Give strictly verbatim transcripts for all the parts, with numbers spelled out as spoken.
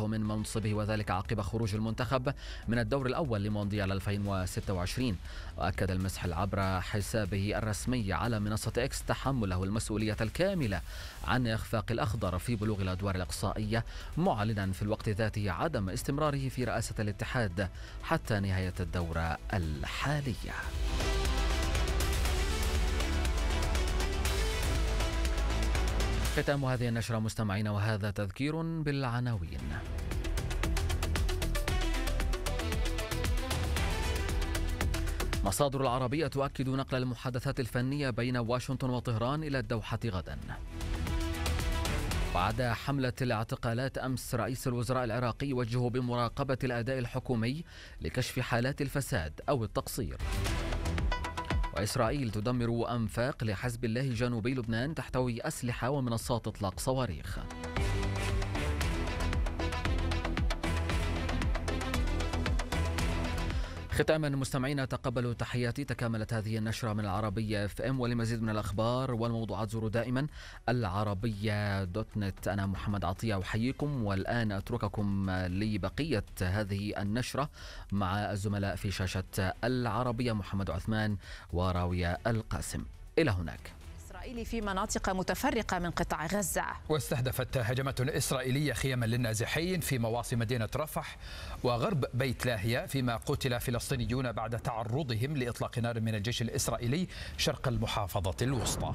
من منصبه، وذلك عقب خروج المنتخب من الدور الأول لمونديال ألفين وستة وعشرين. وأكد المسحل عبر حسابه الرسمي على منصة إكس تحمله المسؤولية الكاملة عن إخفاق الأخضر في بلوغ الأدوار الإقصائية، معلنا في الوقت ذاته عدم استمراره في رئاسة الاتحاد حتى نهاية الدورة الحالية. ختام هذه النشرة مستمعين، وهذا تذكير بالعناوين. مصادر العربية تؤكد نقل المحادثات الفنية بين واشنطن وطهران إلى الدوحة غدا. بعد حملة الاعتقالات أمس، رئيس الوزراء العراقي يوجه بمراقبة الأداء الحكومي لكشف حالات الفساد أو التقصير. وإسرائيل تدمر أنفاق لحزب الله جنوبي لبنان تحتوي أسلحة ومنصات إطلاق صواريخ. ختاما مستمعين، تقبلوا تحياتي. تكاملت هذه النشرة من العربية اف ام، ولمزيد من الأخبار والموضوعات زوروا دائما العربية دوت نت. أنا محمد عطية أحييكم، والآن أترككم لبقية هذه النشرة مع الزملاء في شاشة العربية محمد عثمان وراوية القاسم. إلى هناك. إسرائيل في مناطق متفرقة من قطاع غزة. واستهدفت هجمات إسرائيلية خيما للنازحين في مواصي مدينة رفح وغرب بيت لاهيا، فيما قتل فلسطينيون بعد تعرضهم لإطلاق نار من الجيش الإسرائيلي شرق المحافظة الوسطى.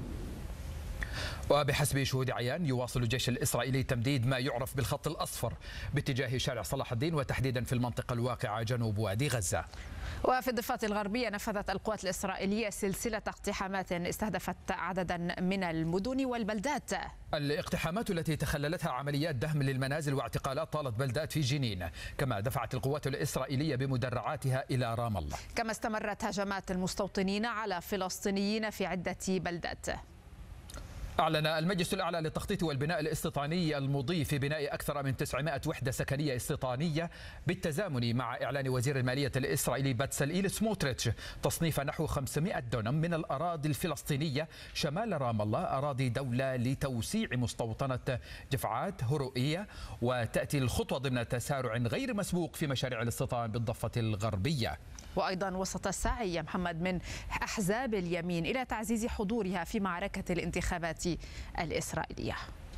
وبحسب شهود عيان، يواصل الجيش الإسرائيلي تمديد ما يعرف بالخط الأصفر باتجاه شارع صلاح الدين، وتحديدا في المنطقة الواقعة جنوب وادي غزة. وفي الضفة الغربية نفذت القوات الإسرائيلية سلسلة اقتحامات استهدفت عددا من المدن والبلدات. الاقتحامات التي تخللتها عمليات دهم للمنازل واعتقالات طالت بلدات في جنين، كما دفعت القوات الإسرائيلية بمدرعاتها إلى رام الله. كما استمرت هجمات المستوطنين على فلسطينيين في عدة بلدات. أعلن المجلس الأعلى للتخطيط والبناء الاستيطاني المضي في بناء أكثر من تسعمائة وحدة سكنية استيطانية بالتزامن مع إعلان وزير المالية الإسرائيلي باتسلئيل سموتريتش تصنيف نحو خمسمائة دونم من الأراضي الفلسطينية شمال رام الله أراضي دولة لتوسيع مستوطنة جفعات هروئية، وتأتي الخطوة ضمن تسارع غير مسبوق في مشاريع الاستيطان بالضفة الغربية. وأيضا وسط السعي يا محمد من أحزاب اليمين إلى تعزيز حضورها في معركة الانتخابات الإسرائيلية.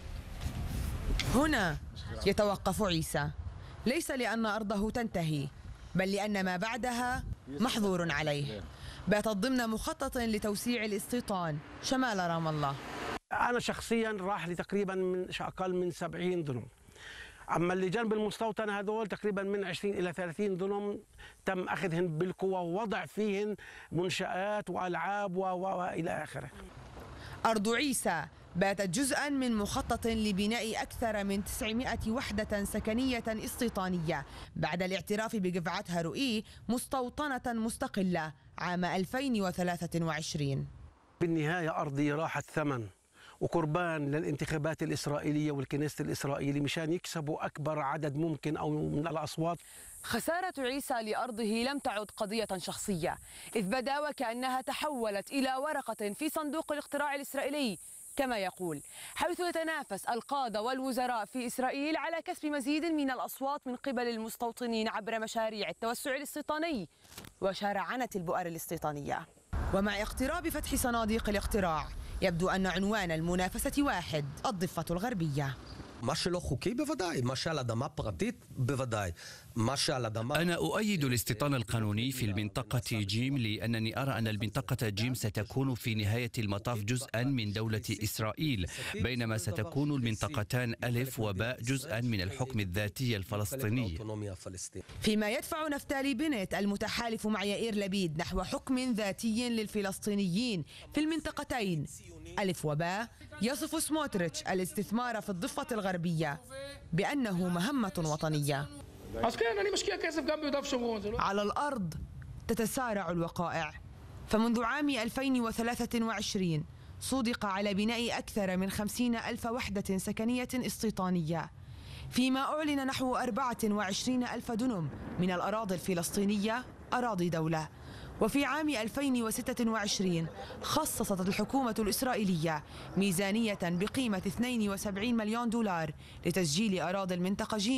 هنا يتوقف عيسى، ليس لأن أرضه تنتهي، بل لأن ما بعدها محظور عليه. باتت ضمن مخطط لتوسيع الاستيطان شمال رام الله. أنا شخصيا راح لي تقريبا من أقل من سبعين دنم، أما اللي جنب المستوطنة هذول تقريبا من عشرين إلى ثلاثين دنم تم أخذهن بالقوة ووضع فيهن منشآت وألعاب وإلى آخره. أرض عيسى باتت جزءا من مخطط لبناء أكثر من تسعمائة وحدة سكنية استيطانية بعد الاعتراف بجفعات هروئي مستوطنة مستقلة عام ألفين وثلاثة وعشرين. بالنهاية أرضي راحت ثمن وقربان للانتخابات الإسرائيلية والكنيسة الإسرائيلي مشان يكسبوا أكبر عدد ممكن أو من الأصوات. خسارة عيسى لأرضه لم تعد قضية شخصية، إذ بدا وكأنها تحولت إلى ورقة في صندوق الاقتراع الإسرائيلي كما يقول، حيث يتنافس القادة والوزراء في إسرائيل على كسب مزيد من الأصوات من قبل المستوطنين عبر مشاريع التوسع الاستيطاني وشارعنة البؤر الاستيطانية. ومع اقتراب فتح صناديق الاقتراع يبدو أن عنوان المنافسة واحد: الضفة الغربية. מה שלא חוקי בוודאי, מה שעל אדמה פרטית בוודאי, מה שעל אדמה... أنا أؤيد الاستيطان القانوني في المنطقة جيم، لأنني أرى أن المنطقة جيم ستكون في نهاية المطاف جزءا من دولة إسرائيل، بينما ستكون المنطقتان ألف وباء جزءا من الحكم الذاتي الفلسطيني. فيما يدفع نفتالي بنت المتحالف مع يائير لبيد نحو حكم ذاتي للفلسطينيين في المنطقتين ألف وباء، يصف سموتريتش الاستثمار في الضفة الغربية بأنه مهمة وطنية. على الأرض تتسارع الوقائع، فمنذ عام ألفين وثلاثة وعشرين صودق على بناء أكثر من خمسين ألف وحدة سكنية استيطانية، فيما أعلن نحو أربعة وعشرين ألف دنم من الأراضي الفلسطينية أراضي دولة. وفي عام ألفين وستة وعشرين خصصت الحكومة الإسرائيلية ميزانية بقيمة اثنين وسبعين مليون دولار لتسجيل أراضي المنطقة جيم